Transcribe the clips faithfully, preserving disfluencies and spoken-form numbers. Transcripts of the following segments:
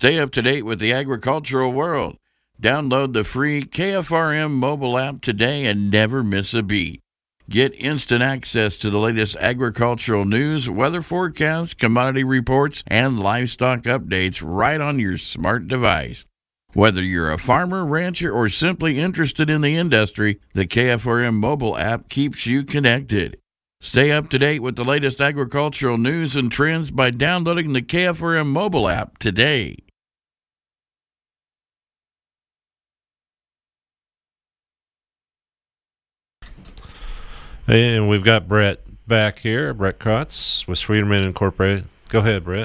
Stay up to date with the agricultural world. Download the free K F R M mobile app today and never miss a beat. Get instant access to the latest agricultural news, weather forecasts, commodity reports, and livestock updates right on your smart device. Whether you're a farmer, rancher, or simply interested in the industry, the K F R M mobile app keeps you connected. Stay up to date with the latest agricultural news and trends by downloading the K F R M mobile app today. And we've got Brett back here, Brett Kratz with Schwieterman Incorporated. Go ahead, Brett.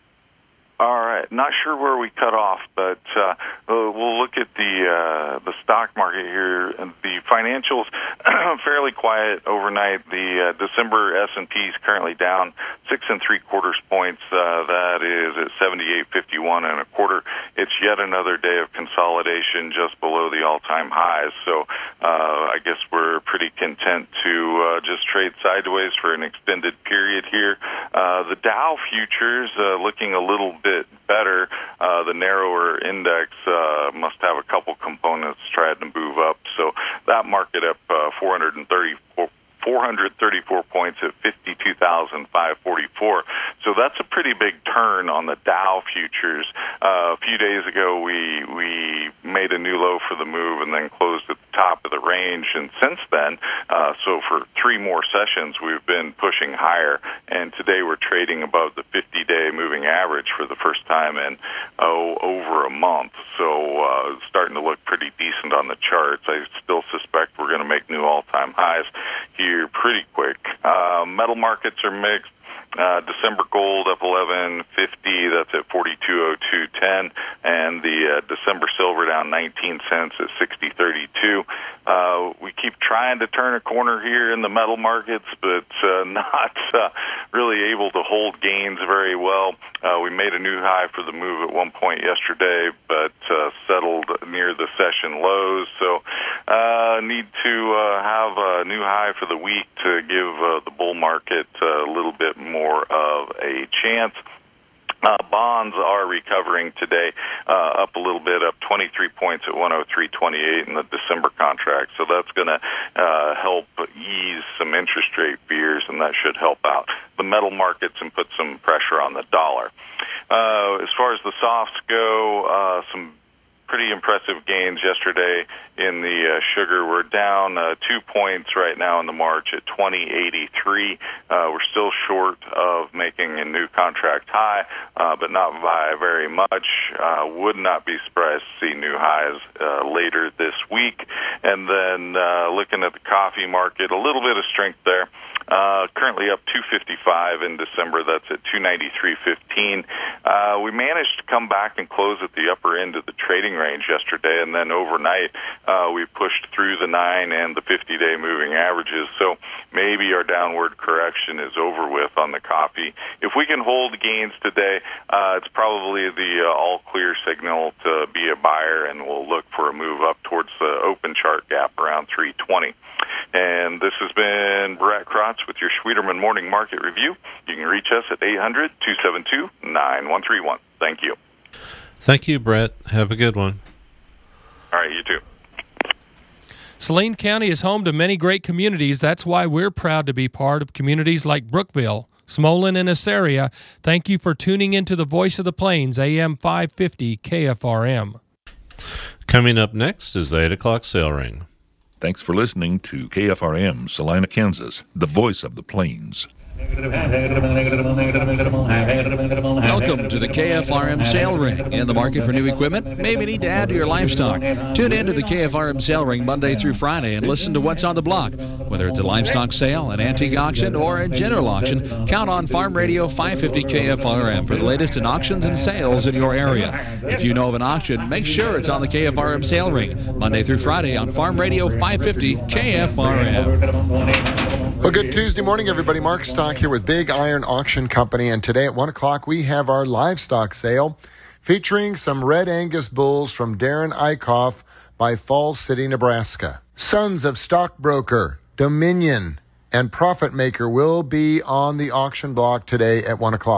All right. Not sure where we cut off, but uh, we'll look at the uh, the stock market here. The financials fairly quiet overnight. The uh, December S and P is currently down six and three quarters points. Uh, that is at seventy-eight fifty-one and a quarter. It's yet another day of consolidation just below the all-time highs. So uh, I guess we're pretty content to uh, just trade sideways for an extended period here. Uh, the Dow futures uh, looking a little bit better. Uh, the narrower index uh, must have a couple components trying to move up. So that market up uh, four hundred thirty-four, four hundred thirty-four points at fifty-two thousand five hundred forty-four. So that's a pretty big turn on the Dow futures. Uh, a few days ago, we we made a new low for the move and then closed at the top of the range. And since then, uh, so for three more sessions, we've been pushing higher. And today we're trading above the fifty-day moving average for the first time in, oh, over a month. So uh, it's starting to look pretty decent on the charts. I still suspect we're going to make new all-time highs here pretty quick. Uh, metal markets are mixed. Uh, December gold up eleven fifty, that's at forty-two oh two ten, and the uh, December silver down nineteen cents at sixty thirty-two. Uh, we keep trying to turn a corner here in the metal markets, but uh, not uh, really able to hold gains very well. Uh, we made a new high for the move at one point yesterday, but uh, settled near the session lows. So uh, need to uh, have a new high for the week to give uh, the bull market a little bit more of a chance. Uh, bonds are recovering today, uh, up a little bit, up twenty-three points at one oh three twenty-eight in the December contract. So that's going to uh, help ease some interest rate fears, and that should help out the metal markets and put some pressure on the dollar. Uh, as far as the softs go, uh, some pretty impressive gains yesterday in the uh, sugar. We're down uh, two points right now in the March at twenty eighty-three. Uh, we're still short of making a new contract high, uh, but not by very much. Uh, would not be surprised to see new highs uh, later this week. And then uh, looking at the coffee market, a little bit of strength there. Uh, currently up two fifty-five in December. That's at two ninety-three fifteen. Uh, we managed to come back and close at the upper end of the trading range yesterday, and then overnight uh, we pushed through the nine and the fifty-day moving averages. So maybe our downward correction is over with on the coffee. If we can hold gains today, uh, it's probably the uh, all clear signal to be a buyer, and we'll look for a move up towards the open chart gap around three twenty. And this has been Brett Kratz with your Schwieterman Morning Market Review. You can reach us at eight hundred, two seven two, nine one three one. Thank you. Thank you, Brett. Have a good one. All right, you too. Saline County is home to many great communities. That's why we're proud to be part of communities like Brookville, Smolin, and Assaria. Thank you for tuning into the Voice of the Plains, A M five fifty K F R M. Coming up next is the eight o'clock sale ring. Thanks for listening to K F R M, Salina, Kansas, the voice of the plains. Welcome to the K F R M Sale Ring. In the market for new equipment? Maybe need to add to your livestock. Tune in to the K F R M Sale Ring Monday through Friday and listen to what's on the block. Whether it's a livestock sale, an antique auction, or a general auction, count on Farm Radio five fifty K F R M for the latest in auctions and sales in your area. If you know of an auction, make sure it's on the K F R M Sale Ring Monday through Friday on Farm Radio five fifty K F R M. Well, good Tuesday morning, everybody. Mark Stock here with Big Iron Auction Company, and today at one o'clock we have our livestock sale featuring some Red Angus bulls from Darren Eichhoff by Falls City, Nebraska. Sons of Stockbroker, Dominion, and Profit Maker will be on the auction block today at one o'clock.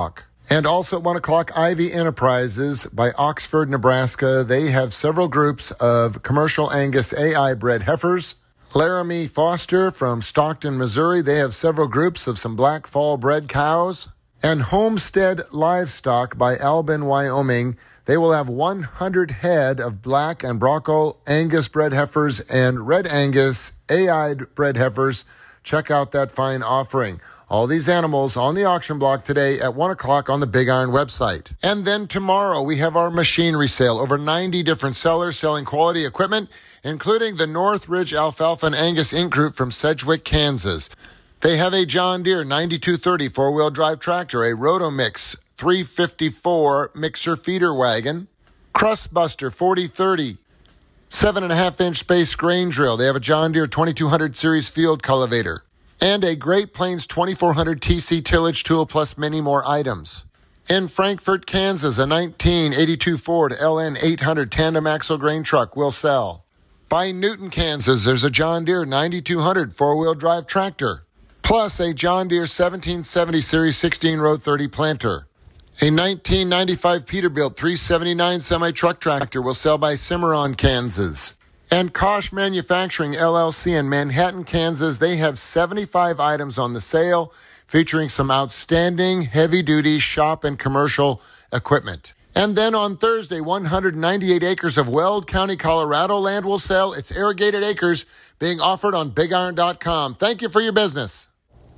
And also at one o'clock, Ivy Enterprises by Oxford, Nebraska. They have several groups of commercial Angus A I bred heifers. Laramie Foster from Stockton, Missouri. They have several groups of some black fall bred cows. And Homestead Livestock by Albin, Wyoming. They will have one hundred head of black and Bronco Angus bred heifers and red Angus A I bred heifers. Check out that fine offering. All these animals on the auction block today at one o'clock on the Big Iron website. And then tomorrow we have our machinery sale. Over ninety different sellers selling quality equipment, including the Northridge Alfalfa and Angus Inc Group from Sedgwick, Kansas. They have a John Deere ninety-two thirty four-wheel drive tractor, a Rotomix three fifty-four mixer feeder wagon, Crustbuster forty thirty, seven and a half inch space grain drill. They have a John Deere twenty-two hundred series field cultivator, and a Great Plains twenty-four hundred T C tillage tool, plus many more items. In Frankfort, Kansas, a nineteen eighty-two Ford L N eight hundred tandem axle grain truck will sell. By Newton, Kansas, there's a John Deere ninety-two hundred four-wheel drive tractor, plus a John Deere seventeen seventy series sixteen row thirty planter. A nineteen ninety-five Peterbilt three seventy-nine semi-truck tractor will sell by Cimarron, Kansas. And Kosh Manufacturing, L L C in Manhattan, Kansas, they have seventy-five items on the sale, featuring some outstanding heavy-duty shop and commercial equipment. And then on Thursday, one hundred ninety-eight acres of Weld County, Colorado land will sell. It's irrigated acres being offered on big iron dot com. Thank you for your business.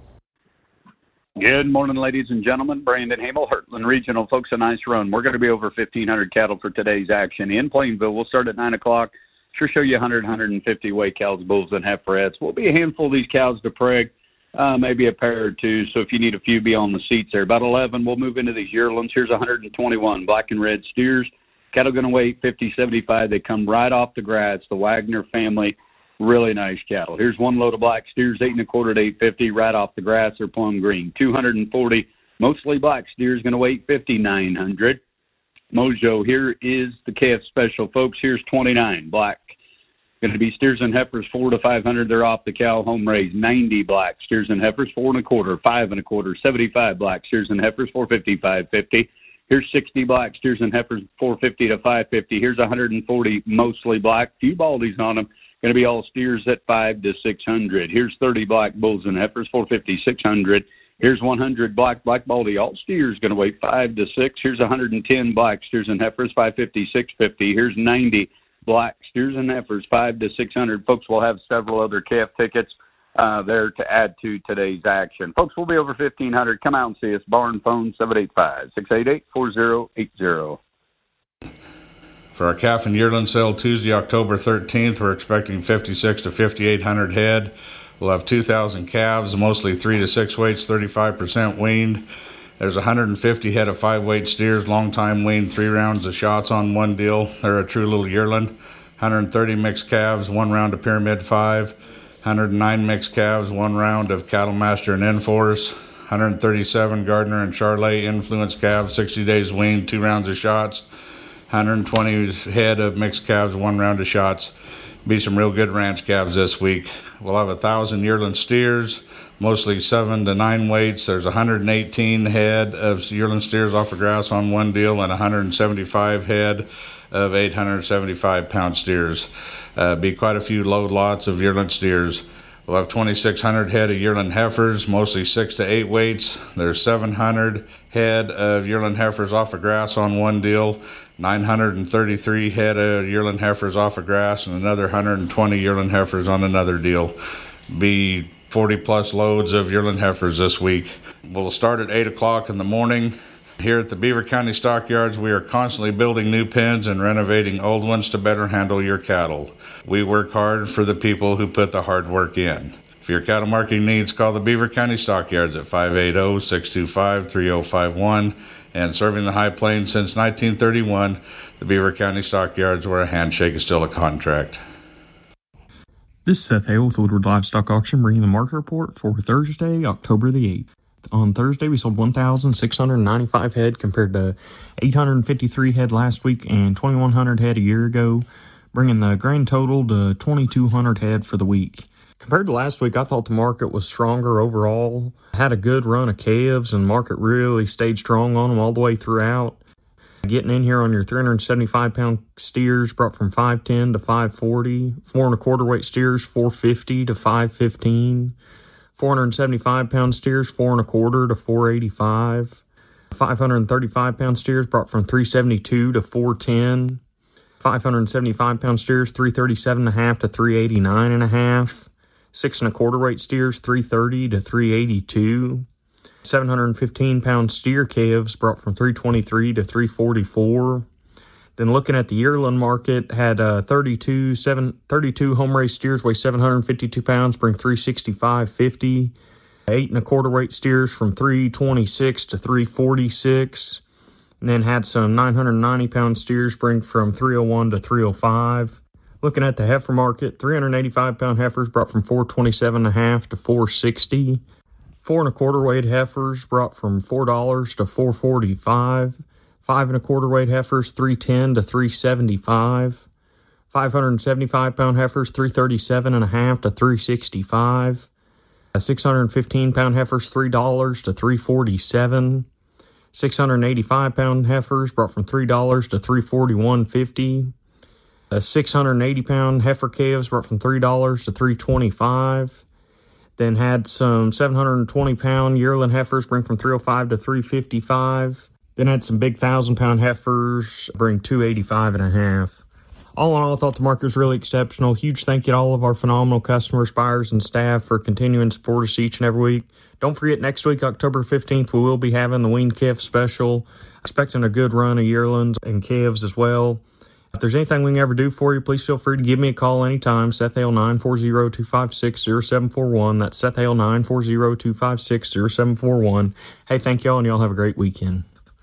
Good morning, ladies and gentlemen. Brandon Hamel, Heartland Regional, folks, a nice run. We're going to be over fifteen hundred cattle for today's action in Plainville. We'll start at nine o'clock. Sure show you one hundred, one hundred fifty weight cows, bulls, and heiferettes. We'll be a handful of these cows to preg, uh, maybe a pair or two. So if you need a few, be on the seats there. About eleven, we'll move into these yearlings. Here's one hundred twenty-one black and red steers. Cattle going to weigh fifty, seventy-five. They come right off the grass. The Wagner family. Really nice cattle. Here's one load of black steers, eight and a quarter to eight fifty, right off the grass. They're plum green. two hundred forty, mostly black steers, going to weigh fifty, nine hundred. Mojo, here is the K F special, folks. Here's twenty-nine black. Going to be steers and heifers, four to five hundred. They're off the cow, home raised. ninety black steers and heifers, four and a quarter, five and a quarter. seventy-five black steers and heifers, four fifty, five fifty. Here's sixty black steers and heifers, four fifty to five fifty. Here's one hundred forty, mostly black. Few baldies on them. Going to be all steers at five to six hundred. Here's thirty black bulls and heifers, four fifty, six hundred. Here's one hundred black, black baldy, all steers going to weigh five to six. Here's one hundred ten black steers and heifers, five fifty, six fifty. Here's ninety black steers and heifers, five to six hundred. Folks, will have several other C A F tickets uh, there to add to today's action. Folks, we'll be over fifteen hundred. Come out and see us. Barn phone seven eight five, six eight eight, four zero eight zero. For our calf and yearling sale Tuesday, October thirteenth, we're expecting fifty-six to fifty-eight hundred head. We'll have two thousand calves, mostly three to six weights, thirty-five percent weaned. There's one hundred fifty head of five-weight steers, long time weaned, three rounds of shots on one deal. They're a true little yearling. one hundred thirty mixed calves, one round of Pyramid five. one hundred nine mixed calves, one round of Cattle Master and Enforce. one hundred thirty-seven Gardner and Charlet influence calves, sixty days weaned, two rounds of shots. one hundred twenty head of mixed calves, one round of shots. Be some real good ranch calves this week. We'll have one thousand yearling steers, mostly seven to nine weights. There's one hundred eighteen head of yearling steers off of grass on one deal and one hundred seventy-five head of eight hundred seventy-five pound steers. Uh, be quite a few load lots of yearling steers. We'll have twenty-six hundred head of yearling heifers, mostly six to eight weights. There's seven hundred head of yearling heifers off of grass on one deal, nine hundred thirty-three head of yearling heifers off of grass, and another one hundred twenty yearling heifers on another deal. Be forty plus loads of yearling heifers this week. We'll start at eight o'clock in the morning. Here at the Beaver County Stockyards, we are constantly building new pens and renovating old ones to better handle your cattle. We work hard for the people who put the hard work in. For your cattle marketing needs, call the Beaver County Stockyards at five eight zero, six two five, three zero five one. And serving the High Plains since nineteen thirty-one, the Beaver County Stockyards, where a handshake is still a contract. This is Seth Hale with Woodward Livestock Auction, bringing the market report for Thursday, October the eighth. On Thursday, we sold one thousand six hundred ninety-five head compared to eight hundred fifty-three head last week and twenty-one hundred head a year ago, bringing the grand total to twenty-two hundred head for the week. Compared to last week, I thought the market was stronger overall. Had a good run of calves, and the market really stayed strong on them all the way throughout. Getting in here on your three hundred seventy-five pound steers brought from five ten to five forty. Four and a quarter weight steers, four fifty to five fifteen. four hundred seventy-five pound steers, four and a quarter to four eighty-five. five hundred thirty-five pound steers brought from three seventy-two to four ten. five hundred seventy-five pound steers, three thirty-seven and a half to three eighty-nine and a half. Six and a quarter weight steers, three thirty to three eighty-two. seven hundred fifteen pound steer calves brought from three twenty-three to three forty-four. Then looking at the yearling market, had uh, thirty-two, seven, thirty-two home raised steers weigh seven hundred fifty-two pounds, bring three sixty-five fifty. Eight and a quarter weight steers from three twenty-six to three forty-six. And then had some nine hundred ninety pound steers bring from three oh one to three oh five. Looking at the heifer market, three hundred eighty-five pound heifers brought from four twenty-seven and a half to four sixty. Four and a quarter weight heifers brought from four dollars to four forty-five. Five and a quarter weight heifers, three ten to three seventy-five. five hundred seventy-five pound heifers, three thirty-seven and a half to three sixty-five. six hundred fifteen pound heifers, three dollars to three forty-seven. six hundred eighty-five pound heifers brought from three dollars to three forty-one fifty. Uh, six hundred eighty pound heifer calves brought from three dollars to three twenty-five. Then had some seven hundred twenty pound yearling heifers bring from three oh five to three fifty-five. Then had some big one thousand pound heifers bring two eighty-five and a half. All in all, I thought the market was really exceptional. Huge thank you to all of our phenomenal customers, buyers, and staff for continuing to support us each and every week. Don't forget, next week, October fifteenth, we will be having the weaned calf special. Expecting a good run of yearlings and calves as well. If there's anything we can ever do for you, please feel free to give me a call anytime. Seth Hale, nine four zero, two five six, zero seven four one. That's Seth Hale, nine four zero, two five six, zero seven four one. Hey, thank y'all, and y'all have a great weekend.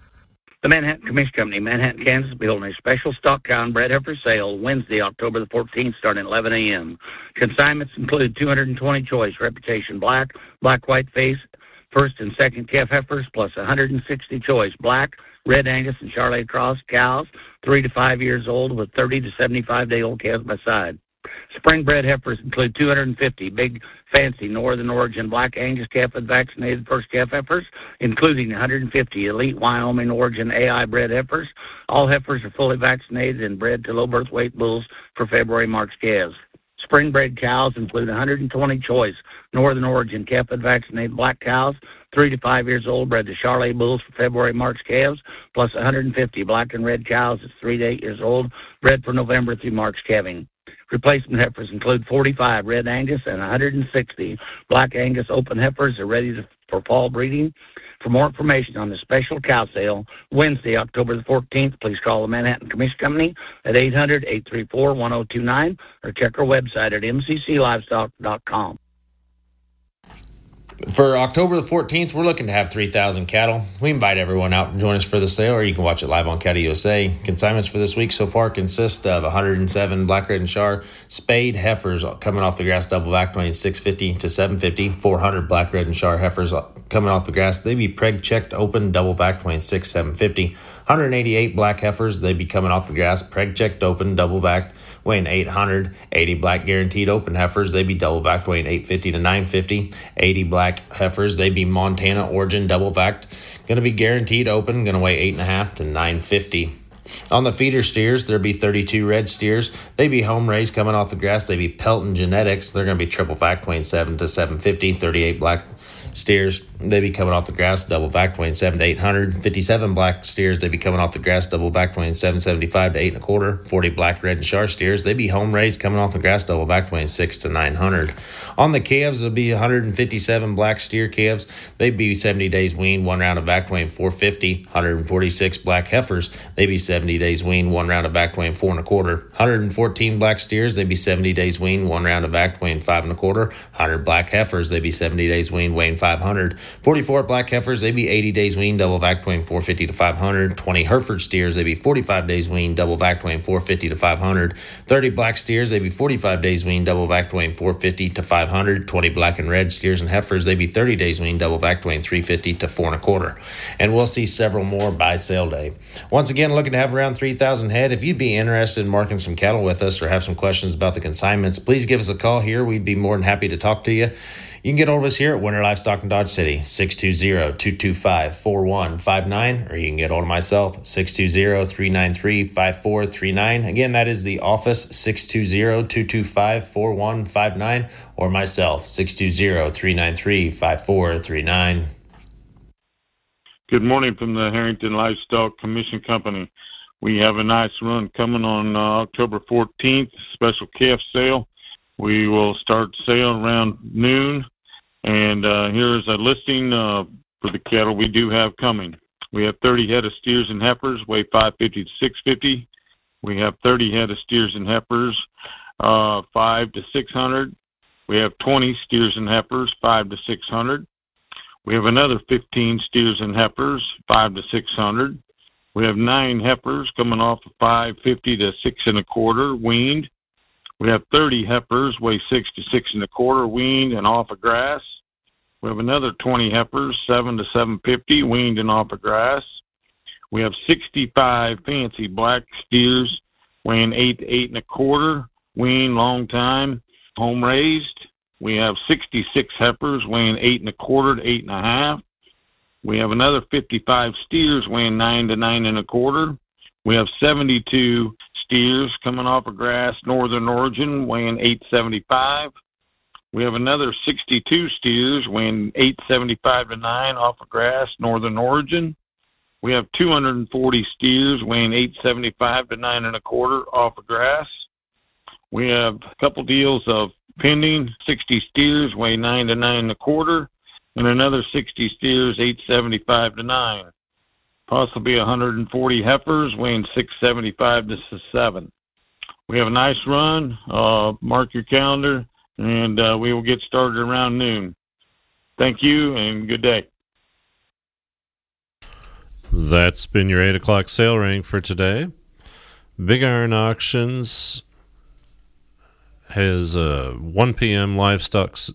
The Manhattan Commission Company, Manhattan, Kansas, will be holding a special stock cow and bred heifer sale Wednesday, October the fourteenth, starting at eleven a.m. Consignments include two hundred twenty choice Reputation Black, Black White Face, first and second calf heifers, plus one hundred sixty choice Black, Red Angus, and Charolais Cross cows, three to five years old with thirty to seventy-five day old calves by side. Spring bred heifers include two hundred fifty big, fancy Northern Origin Black Angus calf and vaccinated first calf heifers, including one hundred fifty elite Wyoming Origin A I bred heifers. All heifers are fully vaccinated and bred to low birth weight bulls for February March calves. Spring bred cows include one hundred twenty choice Northern Origin calf and vaccinated black cows, three to five years old, bred to Charolais bulls for February March calves, plus one hundred fifty black and red cows that's three to eight years old, bred for November through March calving. Replacement heifers include forty-five Red Angus and one hundred sixty Black Angus open heifers are ready to, for fall breeding. For more information on the special cow sale, Wednesday, October the fourteenth, please call the Manhattan Commission Company at eight hundred, eight three four, one oh two nine or check our website at m c c livestock dot com. For October the fourteenth, we're looking to have three thousand cattle. We invite everyone out and join us for the sale, or you can watch it live on Cattle U S A. Consignments for this week so far consist of one hundred seven Black, Red, and Char spayed heifers coming off the grass, double vac weighing six fifty to seven fifty. four hundred Black, Red, and Char heifers coming off the grass. They be preg checked open, double vac weighing six, seven fifty. one hundred eighty-eight black heifers, they be coming off the grass, preg checked open, double vac weighing eight hundred. eighty black guaranteed open heifers, they be double vac weighing eight fifty to nine fifty. eighty black heifers, they be Montana Origin double vac, going to be guaranteed open, going to weigh eight and a half to nine fifty. On the feeder steers, there be thirty-two red steers. They be home raised coming off the grass. They be Pelton Genetics. They're going to be triple vac weighing seven to seven fifty. thirty-eight black steers, they be coming off the grass, double vac weighing seven to eight hundred. fifty-seven black steers, they be coming off the grass, double vac weighing seven seventy-five to eight and a quarter. forty black, red, and Char steers, they be home raised coming off the grass, double vac weighing six to nine hundred. On the calves, there'll be one hundred fifty-seven black steer calves. They be seventy days weaned, one round of vac weighing four fifty. one hundred forty-six black heifers, they be seventy days weaned, one round of vac weighing four and a quarter. one hundred fourteen black steers, they be seventy days weaned, one round of vac weighing five and a quarter. one hundred black heifers, they be seventy days weaned, weighing five five hundred. forty-four black heifers, they be eighty days weaned, double vac weighing four fifty to five hundred. twenty Hereford steers, they be forty-five days weaned, double vac weighing four fifty to five hundred. thirty black steers, they be forty-five days weaned, double vac weighing four fifty to five hundred. twenty black and red steers and heifers, they be thirty days weaned, double vac weighing three fifty to four and a quarter. And we'll see several more by sale day. Once again, looking to have around three thousand head. If you'd be interested in marking some cattle with us or have some questions about the consignments, please give us a call here. We'd be more than happy to talk to you. You can get over us here at Winter Livestock in Dodge City, six two zero, two two five, four one five nine, or you can get hold of myself, six two zero, three nine three, five four three nine. Again, that is the office, six two zero, two two five, four one five nine, or myself, six two zero, three nine three, five four three nine. Good morning from the Harrington Livestock Commission Company. We have a nice run coming on uh, October fourteenth, special calf sale. We will start sale around noon. And uh, here's a listing uh, for the cattle we do have coming. We have thirty head of steers and heifers, weigh five fifty to six fifty. We have thirty head of steers and heifers, uh, five to six hundred. We have twenty steers and heifers, five to six hundred. We have another fifteen steers and heifers, five to six hundred. We have nine heifers coming off of five fifty to six and a quarter weaned. We have thirty heifers, weigh six to six and a quarter weaned and off of grass. We have another twenty heifers, seven to seven fifty, weaned and off of grass. We have sixty-five fancy black steers, weighing eight to eight and a quarter, weaned, long time, home raised. We have sixty-six heifers, weighing eight and a quarter to eight and a half. We have another fifty-five steers, weighing nine to nine and a quarter. We have seventy-two steers coming off of grass, northern origin, weighing eight seventy-five. We have another sixty-two steers weighing eight seventy-five to nine off of grass, northern origin. We have two hundred forty steers weighing eight seventy-five to nine and a quarter off of grass. We have a couple deals of pending, sixty steers weigh nine to nine and a quarter, and another sixty steers eight seventy-five to nine. Possibly one hundred forty heifers weighing six seventy-five to seven. We have a nice run. Uh, mark your calendar. And uh, we will get started around noon. Thank you, and good day. That's been your eight o'clock sale ring for today. Big Iron Auctions has a one p.m. livestock s-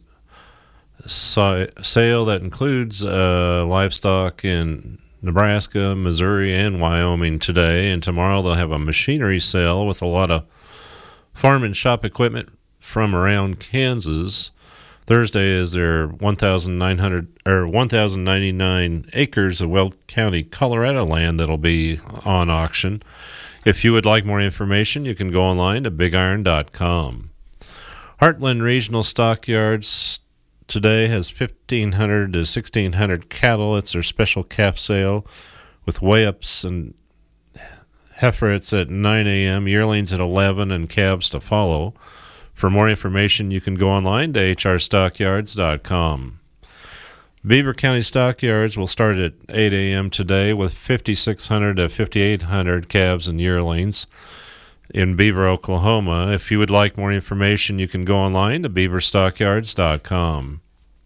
sale that includes uh, livestock in Nebraska, Missouri, and Wyoming today. And tomorrow they'll have a machinery sale with a lot of farm and shop equipment from around Kansas. Thursday is their one thousand nine hundred or one thousand ninety-nine acres of Weld County, Colorado land that'll be on auction. If you would like more information, you can go online to big iron dot com. Heartland Regional Stockyards today has fifteen hundred to sixteen hundred cattle. It's their special calf sale with weigh-ups and heifers at nine a.m., yearlings at eleven, and calves to follow. For more information, you can go online to h r stockyards dot com. Beaver County Stockyards will start at eight a.m. today with fifty-six hundred to fifty-eight hundred calves and yearlings in Beaver, Oklahoma. If you would like more information, you can go online to beaver stockyards dot com.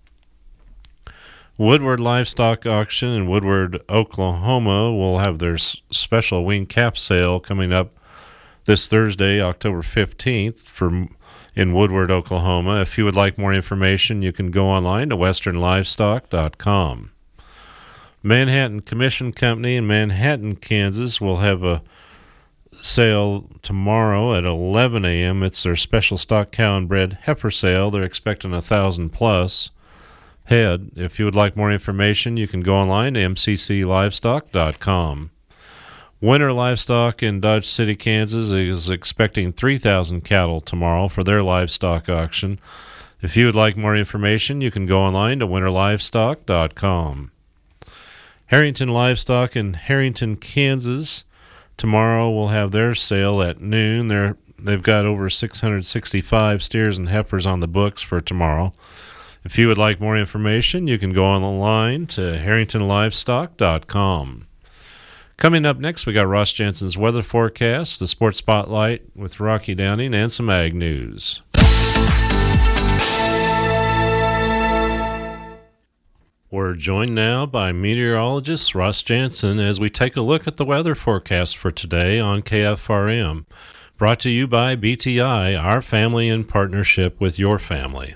Woodward Livestock Auction in Woodward, Oklahoma will have their special wing calf sale coming up this Thursday, October fifteenth, for in Woodward, Oklahoma. If you would like more information, you can go online to western livestock dot com. Manhattan Commission Company in Manhattan, Kansas will have a sale tomorrow at eleven a.m. It's their special stock cow and bred heifer sale. They're expecting a thousand plus head. If you would like more information, you can go online to m c c livestock dot com. Winter Livestock in Dodge City, Kansas is expecting three thousand cattle tomorrow for their livestock auction. If you would like more information, you can go online to winter livestock dot com. Harrington Livestock in Harrington, Kansas, tomorrow will have their sale at noon. They're, they've got over six hundred sixty-five steers and heifers on the books for tomorrow. If you would like more information, you can go online to harrington livestock dot com. Coming up next, we got Ross Jensen's weather forecast, the Sports Spotlight with Rocky Downing, and some ag news. We're joined now by meteorologist Ross Jansen as we take a look at the weather forecast for today on K F R M. Brought to you by B T I, our family in partnership with your family.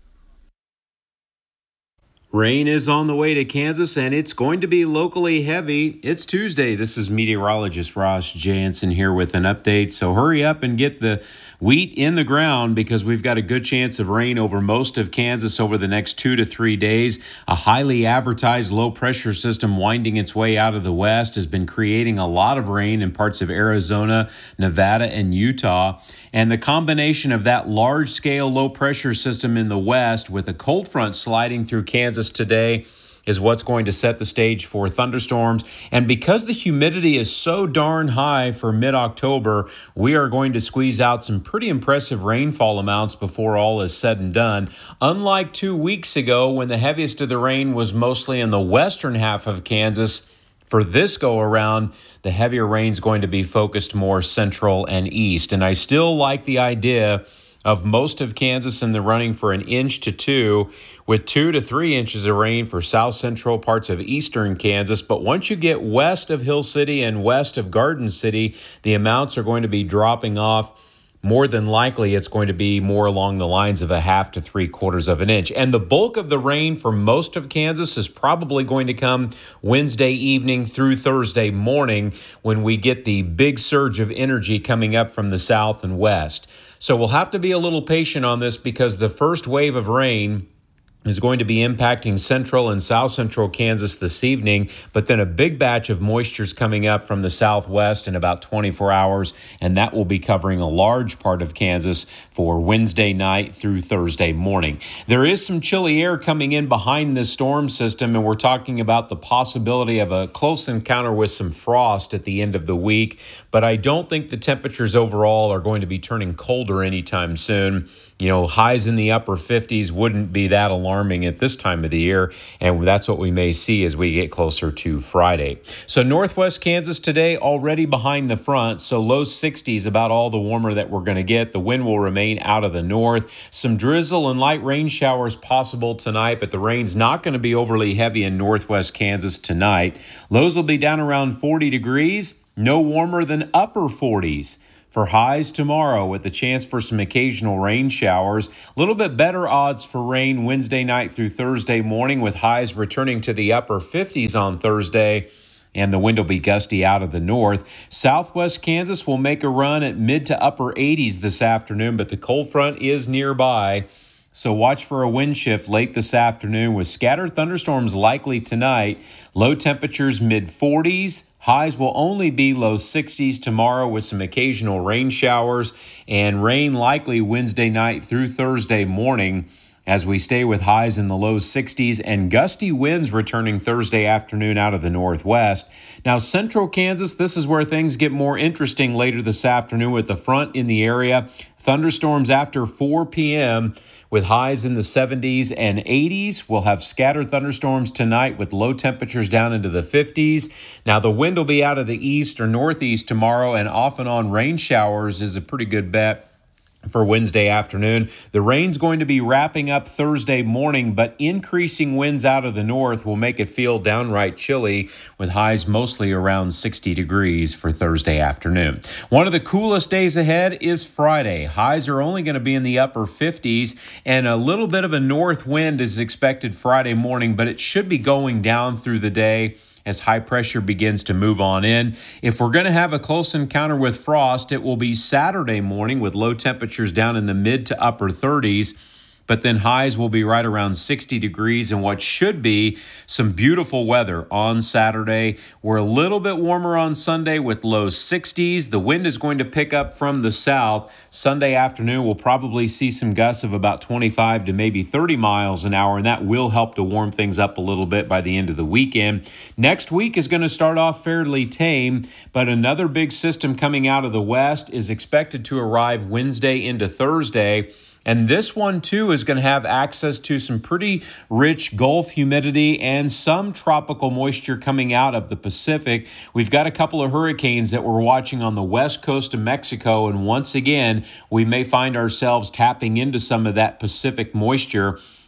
Rain is on the way to Kansas, and it's going to be locally heavy. It's Tuesday. This is meteorologist Ross Jansen here with an update. So hurry up and get the wheat in the ground because we've got a good chance of rain over most of Kansas over the next two to three days. A highly advertised low-pressure system winding its way out of the west has been creating a lot of rain in parts of Arizona, Nevada, and Utah. And the combination of that large-scale low-pressure system in the west with a cold front sliding through Kansas today is what's going to set the stage for thunderstorms. And because the humidity is so darn high for mid-October, we are going to squeeze out some pretty impressive rainfall amounts before all is said and done. Unlike two weeks ago when the heaviest of the rain was mostly in the western half of Kansas, for this go-around, the heavier rain is going to be focused more central and east. And I still like the idea of most of Kansas in the running for an inch to two, with two to three inches of rain for south central parts of eastern Kansas. But once you get west of Hill City and west of Garden City, the amounts are going to be dropping off. More than likely, it's going to be more along the lines of a half to three quarters of an inch. And the bulk of the rain for most of Kansas is probably going to come Wednesday evening through Thursday morning when we get the big surge of energy coming up from the south and west. So we'll have to be a little patient on this because the first wave of rain is going to be impacting central and south central Kansas this evening, but then a big batch of moisture is coming up from the southwest in about twenty-four hours, and that will be covering a large part of Kansas for Wednesday night through Thursday morning. There is some chilly air coming in behind this storm system, and we're talking about the possibility of a close encounter with some frost at the end of the week, but I don't think the temperatures overall are going to be turning colder anytime soon. You know, highs in the upper fifties wouldn't be that alarming at this time of the year, and that's what we may see as we get closer to Friday. So northwest Kansas today already behind the front, so low sixties, about all the warmer that we're going to get. The wind will remain out of the north. Some drizzle and light rain showers possible tonight, but the rain's not going to be overly heavy in northwest Kansas tonight. Lows will be down around forty degrees, no warmer than upper forties. For highs tomorrow with a chance for some occasional rain showers. A little bit better odds for rain Wednesday night through Thursday morning with highs returning to the upper fifties on Thursday. And the wind will be gusty out of the north. Southwest Kansas will make a run at mid to upper eighties this afternoon, but the cold front is nearby. So watch for a wind shift late this afternoon with scattered thunderstorms likely tonight. Low temperatures mid forties. Highs will only be low sixties tomorrow with some occasional rain showers, and rain likely Wednesday night through Thursday morning as we stay with highs in the low sixties and gusty winds returning Thursday afternoon out of the northwest. Now, central Kansas, this is where things get more interesting later this afternoon with the front in the area. Thunderstorms after four p.m. with highs in the seventies and eighties. We'll have scattered thunderstorms tonight with low temperatures down into the fifties. Now, the wind will be out of the east or northeast tomorrow, and off and on rain showers is a pretty good bet for Wednesday afternoon. The rain's going to be wrapping up Thursday morning, but increasing winds out of the north will make it feel downright chilly with highs mostly around sixty degrees for Thursday afternoon. One of the coolest days ahead is Friday. Highs are only going to be in the upper fifties, and a little bit of a north wind is expected Friday morning, but it should be going down through the day as high pressure begins to move on in. If we're going to have a close encounter with frost, it will be Saturday morning with low temperatures down in the mid to upper thirties. But then highs will be right around sixty degrees and what should be some beautiful weather on Saturday. We're a little bit warmer on Sunday with low sixties. The wind is going to pick up from the south. Sunday afternoon, we'll probably see some gusts of about twenty-five to maybe thirty miles an hour, and that will help to warm things up a little bit by the end of the weekend. Next week is going to start off fairly tame, but another big system coming out of the west is expected to arrive Wednesday into Thursday. And this one, too, is going to have access to some pretty rich Gulf humidity and some tropical moisture coming out of the Pacific. We've got a couple of hurricanes that we're watching on the west coast of Mexico, and once again, we may find ourselves tapping into some of that Pacific moisture.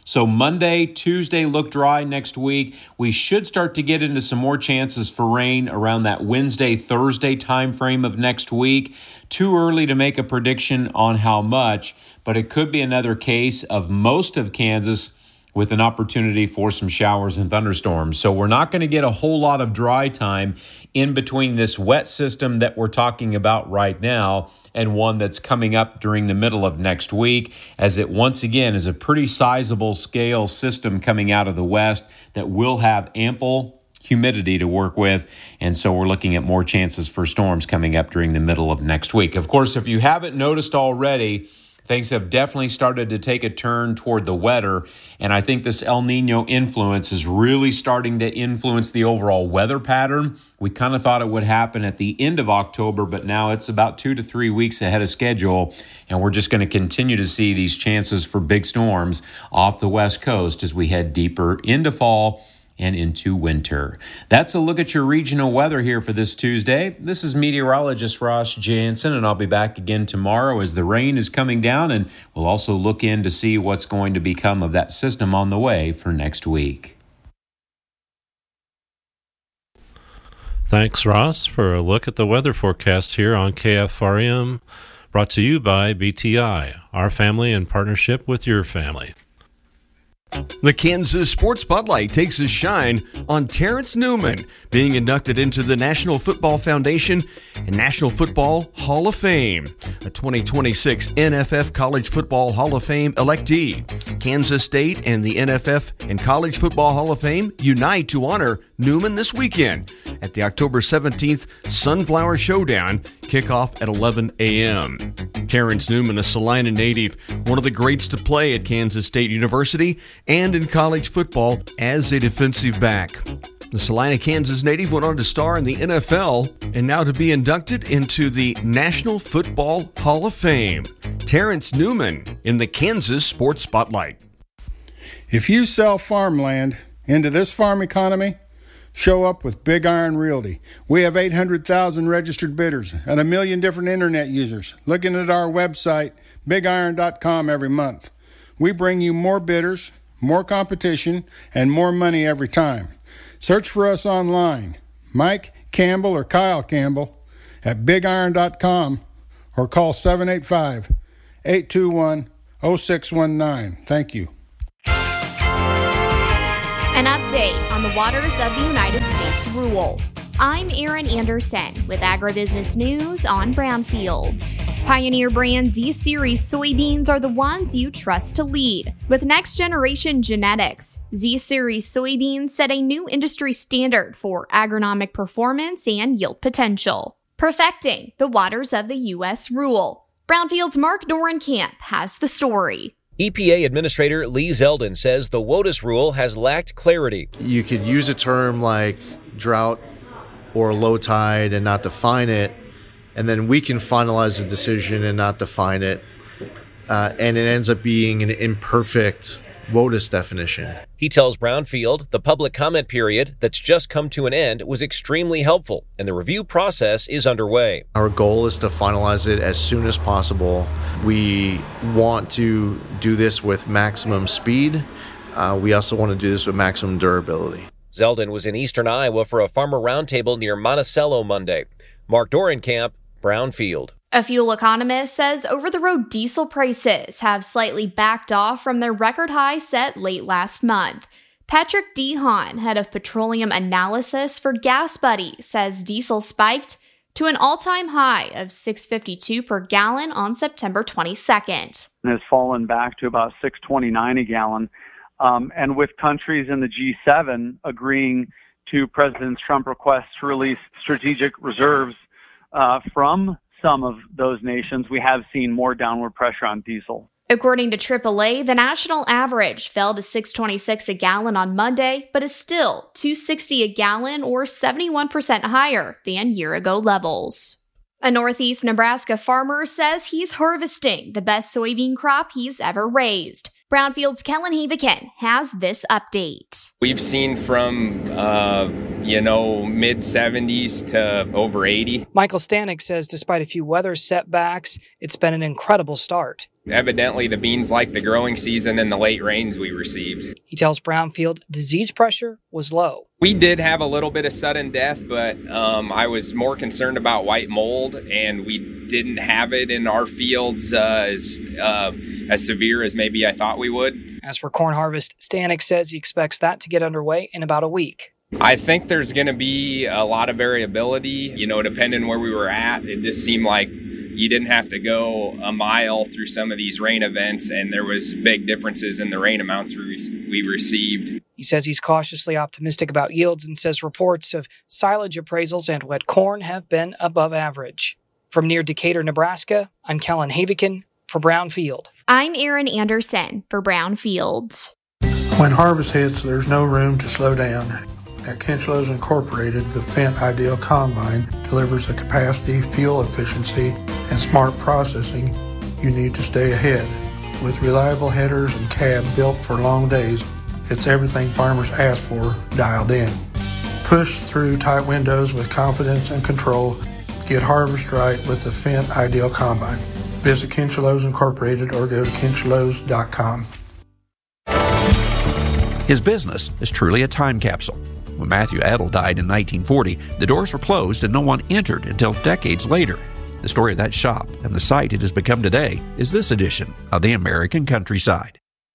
So Monday, Tuesday look dry next week. We should start to get into some more chances for rain around that Wednesday, Thursday time frame of next week. Too early to make a prediction on how much, but it could be another case of most of Kansas with an opportunity for some showers and thunderstorms. So we're not going to get a whole lot of dry time in between this wet system that we're talking about right now and one that's coming up during the middle of next week, as it once again is a pretty sizable scale system coming out of the west that will have ample humidity to work with. And so we're looking at more chances for storms coming up during the middle of next week. Of course, if you haven't noticed already, things have definitely started to take a turn toward the wetter, and I think this El Nino influence is really starting to influence the overall weather pattern. We kind of thought it would happen at the end of October, but now it's about two to three weeks ahead of schedule, and we're just going to continue to see these chances for big storms off the West Coast as we head deeper into fall and into winter. That's a look at your regional weather here for this Tuesday. This is meteorologist Ross Jansen, and I'll be back again tomorrow as the rain is coming down, and we'll also look in to see what's going to become of that system on the way for next week. Thanks, Ross, for a look at the weather forecast here on K F R M, brought to you by B T I, our family in partnership with your family. The Kansas Sports Spotlight takes a shine on Terrence Newman, being inducted into the National Football Foundation and National Football Hall of Fame, a twenty twenty-six N F F College Football Hall of Fame electee. Kansas State and the N F F and College Football Hall of Fame unite to honor Newman this weekend at the October seventeenth Sunflower Showdown, kickoff at eleven a.m. Terrence Newman, a Salina native, one of the greats to play at Kansas State University and in college football as a defensive back. The Salina, Kansas native went on to star in the N F L and now to be inducted into the National Football Hall of Fame. Terrence Newman in the Kansas Sports Spotlight. If you sell farmland into this farm economy, show up with Big Iron Realty. We have eight hundred thousand registered bidders and a million different internet users looking at our website, big iron dot com, every month. We bring you more bidders, more competition, and more money every time. Search for us online, Mike Campbell or Kyle Campbell at big iron dot com, or call seven eight five, eight two one, zero six one nine. Thank you. An update on the waters of the United States rule. I'm Erin Anderson with Agribusiness News on Brownfield. Pioneer brand Z-Series soybeans are the ones you trust to lead. With next-generation genetics, Z-Series soybeans set a new industry standard for agronomic performance and yield potential, perfecting the waters of the U S rule. Brownfield's Mark Dorenkamp has the story. E P A Administrator Lee Zeldin says the WOTUS rule has lacked clarity. You could use a term like drought or low tide and not define it, and then we can finalize the decision and not define it, uh, and it ends up being an imperfect WOTUS definition. He tells Brownfield the public comment period that's just come to an end was extremely helpful, and the review process is underway. Our goal is to finalize it as soon as possible. We want to do this with maximum speed. Uh, we also want to do this with maximum durability. Zeldin was in eastern Iowa for a farmer roundtable near Monticello Monday. Mark Dorenkamp, Brownfield. A fuel economist says over-the-road diesel prices have slightly backed off from their record high set late last month. Patrick Dehaan, head of petroleum analysis for Gas Buddy, says diesel spiked to an all-time high of six fifty-two per gallon on September twenty-second. Has fallen back to about six twenty-nine a gallon. Um, and with countries in the G seven agreeing to President Trump's request to release strategic reserves uh, from some of those nations, we have seen more downward pressure on diesel. According to triple A, the national average fell to six twenty-six a gallon on Monday, but is still two sixty a gallon or seventy-one percent higher than year-ago levels. A Northeast Nebraska farmer says he's harvesting the best soybean crop he's ever raised. Brownfield's Kellen Havikin has this update. We've seen from, uh, you know, mid seventies to over eighty. Michael Stanek says despite a few weather setbacks, it's been an incredible start. Evidently, the beans like the growing season and the late rains we received. He tells Brownfield disease pressure was low. We did have a little bit of sudden death, but um, I was more concerned about white mold, and we didn't have it in our fields uh, as, uh, as severe as maybe I thought we would. As for corn harvest, Stanek says he expects that to get underway in about a week. I think there's going to be a lot of variability, you know, depending where we were at. It just seemed like you didn't have to go a mile through some of these rain events, and there was big differences in the rain amounts we, we received. He says he's cautiously optimistic about yields and says reports of silage appraisals and wet corn have been above average. From near Decatur, Nebraska, I'm Kellen Havikin for Brownfield. I'm Erin Anderson for Brownfield. When harvest hits, there's no room to slow down. At Kinchlows Incorporated, the Fendt Ideal Combine delivers the capacity, fuel efficiency, and smart processing you need to stay ahead. With reliable headers and cab built for long days, it's everything farmers ask for dialed in. Push through tight windows with confidence and control. Get harvest right with the Fendt Ideal Combine. Visit Kinchlows Incorporated or go to kinchlows dot com. His business is truly a time capsule. When Matthew Edel died in nineteen forty, the doors were closed and no one entered until decades later. The story of that shop and the site it has become today is this edition of The American Countryside.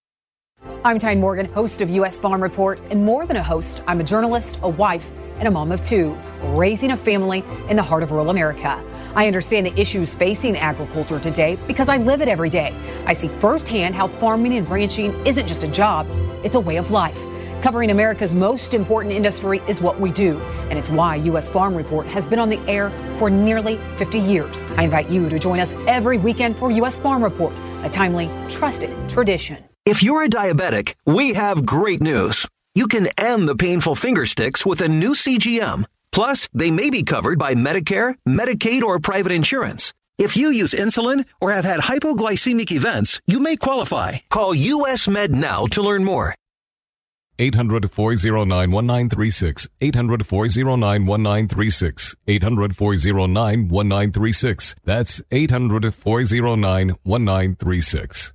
I'm Tyne Morgan, host of U S Farm Report, and more than a host, I'm a journalist, a wife, and a mom of two, raising a family in the heart of rural America. I understand the issues facing agriculture today because I live it every day. I see firsthand how farming and ranching isn't just a job, it's a way of life. Covering America's most important industry is what we do, and it's why U S Farm Report has been on the air for nearly fifty years. I invite you to join us every weekend for U S Farm Report, a timely, trusted tradition. If you're a diabetic, we have great news. You can end the painful finger sticks with a new C G M. Plus, they may be covered by Medicare, Medicaid, or private insurance. If you use insulin or have had hypoglycemic events, you may qualify. Call U S Med now to learn more. eight hundred, four oh nine, one nine three six. eight hundred, four oh nine, one nine three six. eight hundred, four oh nine, one nine three six. That's eight hundred, four oh nine, one nine three six.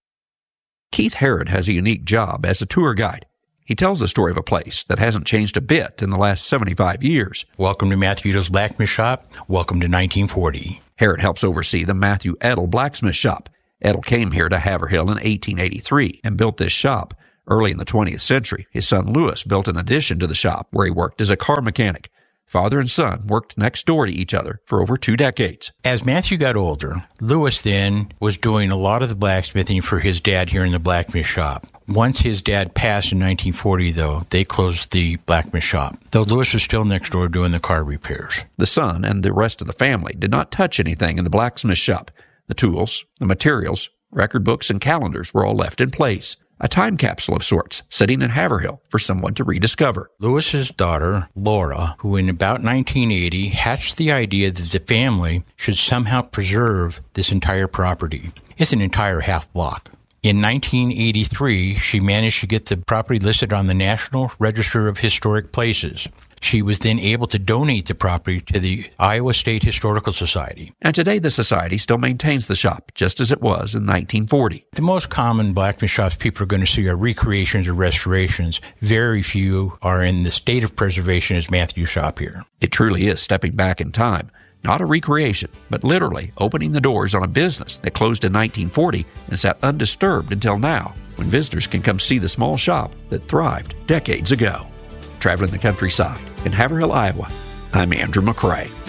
Keith Herod has a unique job as a tour guide. He tells the story of a place that hasn't changed a bit in the last seventy-five years. Welcome to Matthew Edel's Blacksmith Shop. Welcome to nineteen forty. Herod helps oversee the Matthew Edel Blacksmith Shop. Edel came here to Haverhill in eighteen eighty-three and built this shop. Early in the twentieth century, his son Lewis built an addition to the shop where he worked as a car mechanic. Father and son worked next door to each other for over two decades. As Matthew got older, Lewis then was doing a lot of the blacksmithing for his dad here in the blacksmith shop. Once his dad passed in nineteen forty, though, they closed the blacksmith shop, though Lewis was still next door doing the car repairs. The son and the rest of the family did not touch anything in the blacksmith shop. The tools, the materials, record books, and calendars were all left in place. A time capsule of sorts, sitting in Haverhill for someone to rediscover. Lewis's daughter, Laura, who in about nineteen eighty hatched the idea that the family should somehow preserve this entire property. It's an entire half block. In nineteen eighty-three, she managed to get the property listed on the National Register of Historic Places. She was then able to donate the property to the Iowa State Historical Society. And today the society still maintains the shop, just as it was in nineteen forty. The most common blacksmith shops people are going to see are recreations or restorations. Very few are in the state of preservation as Matthew's shop here. It truly is stepping back in time. Not a recreation, but literally opening the doors on a business that closed in nineteen forty and sat undisturbed until now, when visitors can come see the small shop that thrived decades ago. Traveling the countryside in Haverhill, Iowa, I'm Andrew McCrae.